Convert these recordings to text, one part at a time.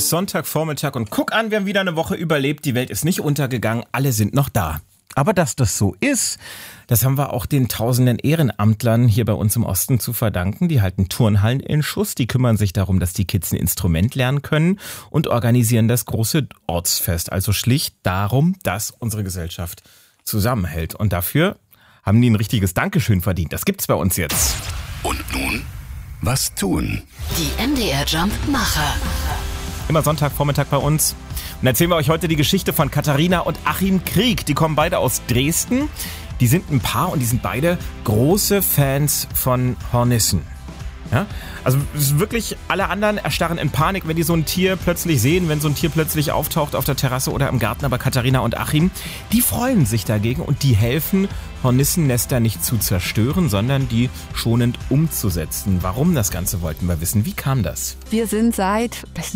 ist Sonntagvormittag und guck an, wir haben wieder eine Woche überlebt. Die Welt ist nicht untergegangen, alle sind noch da. Aber dass das so ist, das haben wir auch den tausenden Ehrenamtlern hier bei uns im Osten zu verdanken. Die halten Turnhallen in Schuss, die kümmern sich darum, dass die Kids ein Instrument lernen können und organisieren das große Ortsfest. Also schlicht darum, dass unsere Gesellschaft zusammenhält. Und dafür haben die ein richtiges Dankeschön verdient. Das gibt's bei uns jetzt. Und nun, was tun? Die MDR Jump Macher. Immer Sonntagvormittag bei uns. Und erzählen wir euch heute die Geschichte von Katharina und Achim Krieg. Die kommen beide aus Dresden. Die sind ein Paar und die sind beide große Fans von Hornissen. Ja? Also wirklich alle anderen erstarren in Panik, wenn die so ein Tier plötzlich sehen, wenn so ein Tier plötzlich auftaucht auf der Terrasse oder im Garten. Aber Katharina und Achim, die freuen sich dagegen und die helfen, Hornissennester nicht zu zerstören, sondern die schonend umzusetzen. Warum das Ganze wollten wir wissen. Wie kam das? Wir sind seit,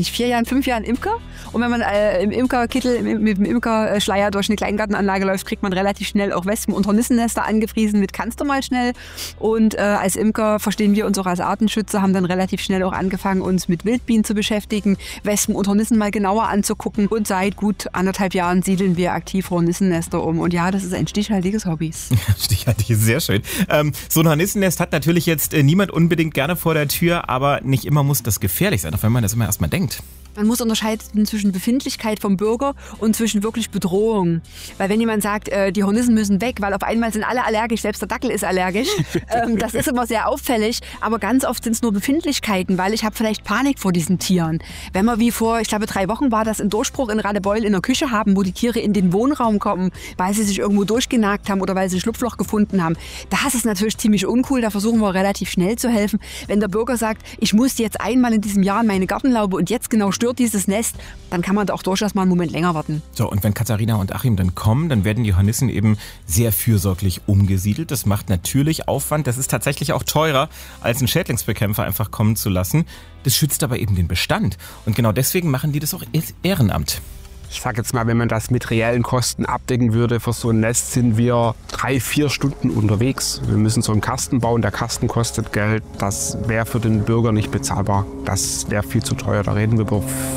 5 Jahren Imker. Und wenn man im Imkerkittel, mit dem Imkerschleier durch eine Kleingartenanlage läuft, kriegt man relativ schnell auch Wespen- und Hornissennester angepriesen mit kannst du mal schnell. Und als Imker verstehen wir uns auch als Artenschützer, haben dann relativ schnell auch angefangen, uns mit Wildbienen zu beschäftigen, Wespen und Hornissen mal genauer anzugucken. Und seit gut 1,5 Jahren siedeln wir aktiv Hornissennester um. Und ja, das ist ein stichhaltiges Hobby. Stichhaltig ist sehr schön. So ein Hornissennest hat natürlich jetzt niemand unbedingt gerne vor der Tür, aber nicht immer muss das gefährlich sein, auch wenn man das immer erstmal denkt. Man muss unterscheiden zwischen Befindlichkeit vom Bürger und zwischen wirklich Bedrohung. Weil wenn jemand sagt, die Hornissen müssen weg, weil auf einmal sind alle allergisch, selbst der Dackel ist allergisch, das ist immer sehr auffällig. Aber ganz oft sind es nur Befindlichkeiten, weil ich habe vielleicht Panik vor diesen Tieren. Wenn wir wie vor, ich glaube 3 Wochen war das, einen Durchbruch in Radebeul in der Küche haben, wo die Tiere in den Wohnraum kommen, weil sie sich irgendwo durchgenagt haben oder weil sie ein Schlupfloch gefunden haben. Das ist natürlich ziemlich uncool, da versuchen wir relativ schnell zu helfen. Wenn der Bürger sagt, ich muss jetzt einmal in diesem Jahr in meine Gartenlaube und jetzt genau stört dieses Nest, dann kann man da auch durchaus mal einen Moment länger warten. So, und wenn Katharina und Achim dann kommen, dann werden die Hornissen eben sehr fürsorglich umgesiedelt. Das macht natürlich Aufwand. Das ist tatsächlich auch teurer, als einen Schädlingsbekämpfer einfach kommen zu lassen. Das schützt aber eben den Bestand. Und genau deswegen machen die das auch als Ehrenamt. Ich sag jetzt mal, wenn man das mit reellen Kosten abdecken würde, für so ein Nest sind wir 3-4 Stunden unterwegs. Wir müssen so einen Kasten bauen, der Kasten kostet Geld. Das wäre für den Bürger nicht bezahlbar. Das wäre viel zu teuer. Da reden wir über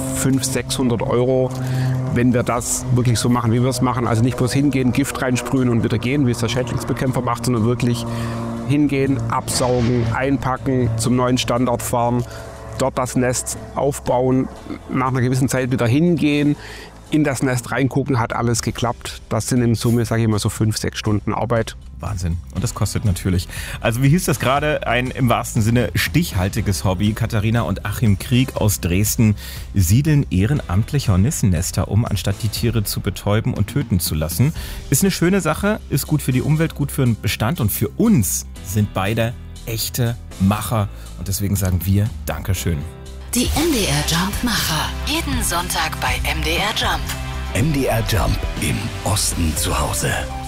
500-600 Euro. Wenn wir das wirklich so machen, wie wir es machen, also nicht bloß hingehen, Gift reinsprühen und wieder gehen, wie es der Schädlingsbekämpfer macht, sondern wirklich hingehen, absaugen, einpacken, zum neuen Standort fahren, dort das Nest aufbauen, nach einer gewissen Zeit wieder hingehen, in das Nest reingucken, hat alles geklappt. Das sind in Summe, sage ich mal, so 5-6 Stunden Arbeit. Wahnsinn. Und das kostet natürlich. Also wie hieß das gerade? Ein im wahrsten Sinne stichhaltiges Hobby. Katharina und Achim Krieg aus Dresden siedeln ehrenamtlich Hornissennester um, anstatt die Tiere zu betäuben und töten zu lassen. Ist eine schöne Sache, ist gut für die Umwelt, gut für den Bestand und für uns sind beide echte Macher. Und deswegen sagen wir Dankeschön. Die MDR Jump Macher. Jeden Sonntag bei MDR Jump. MDR Jump im Osten zu Hause.